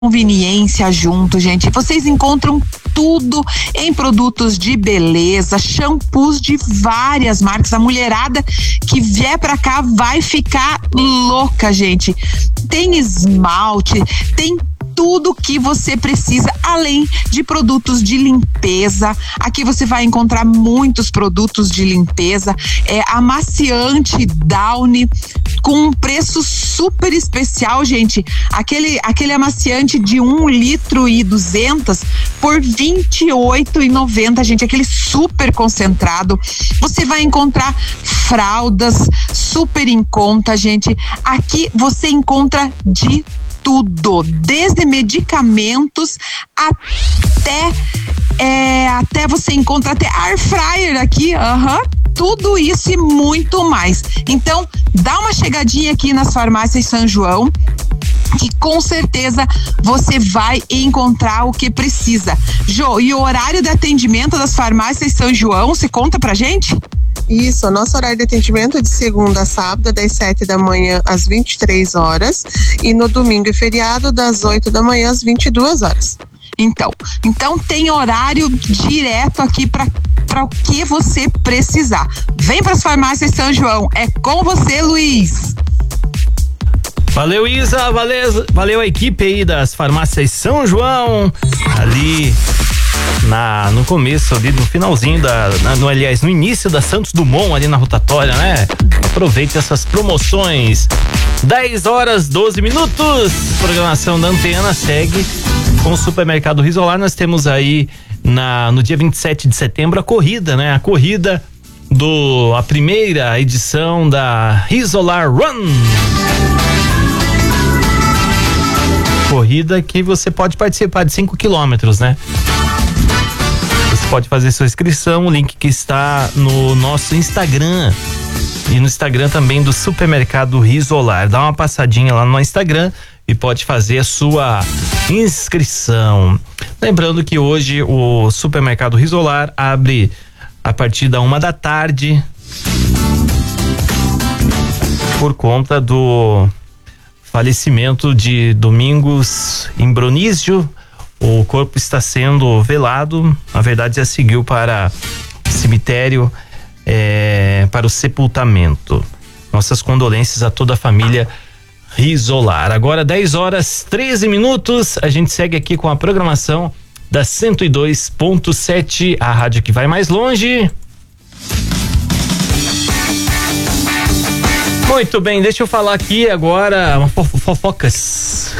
conveniência junto, gente. Vocês encontram tudo em produtos de beleza, shampoos de várias marcas. A mulherada que vier pra cá vai ficar louca, gente. Tem esmalte, tem tudo que você precisa, além de produtos de limpeza. Aqui você vai encontrar muitos produtos de limpeza, amaciante Downy com um preço super especial, gente. Aquele amaciante de 1,2 litros por R$28,90, gente. Aquele super concentrado. Você vai encontrar fraldas super em conta, gente. Aqui você encontra de tudo, desde medicamentos até você encontra até air fryer aqui, tudo isso e muito mais. Então, dá uma chegadinha aqui nas farmácias São João, que com certeza você vai encontrar o que precisa. Jô, e o horário de atendimento das farmácias São João, você conta pra gente? Isso, o nosso horário de atendimento é de segunda a sábado, das 7 da manhã às 23 horas e no domingo e feriado das 8 da manhã às 22 horas. Então tem horário direto aqui para o que você precisar. Vem para as farmácias São João, é com você, Luiz. Valeu, Isa, valeu a equipe aí das farmácias São João, ali no começo, ali no finalzinho aliás, no início da Santos Dumont, ali na rotatória, né? Aproveite essas promoções. 10h12. Programação da Antena segue com o Supermercado Risolar. Nós temos aí no dia 27 de setembro a corrida, né? A primeira edição da Risolar Run. Corrida que você pode participar de 5 quilômetros, né? Você pode fazer sua inscrição, o link que está no nosso Instagram e no Instagram também do Supermercado Risolar. Dá uma passadinha lá no Instagram e pode fazer a sua inscrição. Lembrando que hoje o Supermercado Risolar abre a partir da 1h por conta do falecimento de Domingos Imbronicio. O corpo está sendo velado, na verdade já seguiu para o cemitério para o sepultamento. Nossas condolências a toda a família Risolar. Agora 10h13, a gente segue aqui com a programação da 102.7, a rádio que vai mais longe. Muito bem, deixa eu falar aqui agora fofocas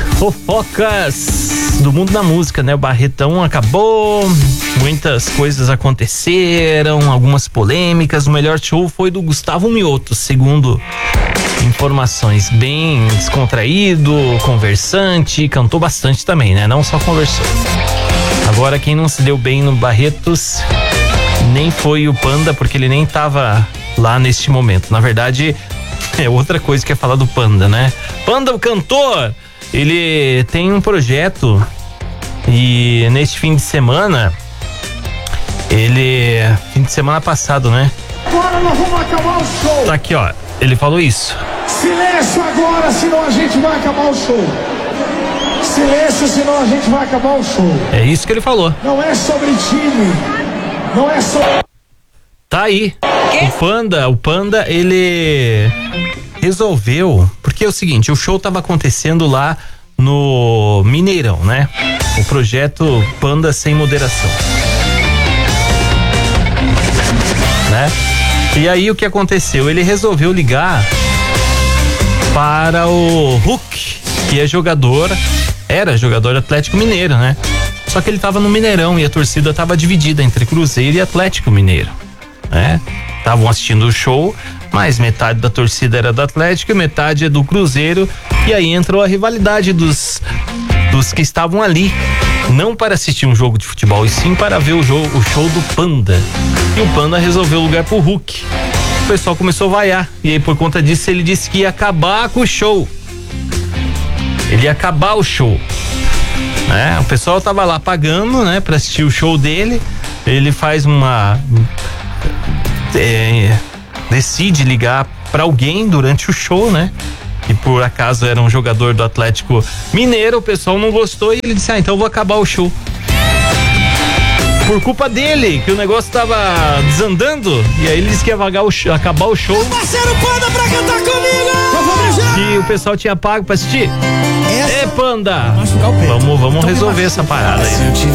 do mundo da música, né? O Barretão acabou, muitas coisas aconteceram, algumas polêmicas. O melhor show foi do Gustavo Mioto, segundo informações. Bem descontraído, conversante, cantou bastante também, né? Não só conversou. Agora, quem não se deu bem no Barretos nem foi o Panda, porque ele nem tava lá neste momento. Na verdade, é outra coisa que é falar do Panda, né? Panda, o cantor, ele tem um projeto e neste fim de semana, fim de semana passado, né? Agora nós vamos acabar o show. Tá aqui, ó, ele falou isso. Silêncio agora, senão a gente vai acabar o show. Silêncio, senão a gente vai acabar o show. É isso que ele falou. Não é sobre time, não é sobre... Tá aí. O Panda, ele resolveu, porque é o seguinte, o show tava acontecendo lá no Mineirão, né? O projeto Panda Sem Moderação, né? E aí o que aconteceu? Ele resolveu ligar para o Hulk, que era jogador Atlético Mineiro, né? Só que ele tava no Mineirão e a torcida tava dividida entre Cruzeiro e Atlético Mineiro, né? Estavam assistindo o show, mas metade da torcida era do Atlético e metade é do Cruzeiro, e aí entrou a rivalidade dos que estavam ali, não para assistir um jogo de futebol, e sim para ver o show do Panda. E o Panda resolveu lugar pro Hulk. O pessoal começou a vaiar, e aí por conta disso ele disse que ia acabar com o show. Ele ia acabar o show, né? O pessoal tava lá pagando, né, para assistir o show dele. Ele faz decide ligar para alguém durante o show, né? que por acaso era um jogador do Atlético Mineiro, o pessoal não gostou e ele disse, então eu vou acabar o show. Por culpa dele, que o negócio tava desandando, e aí ele disse que ia acabar o show. Parceiro Panda pra cantar comigo! Que o pessoal tinha pago pra assistir. Panda! Vamos resolver essa parada aí.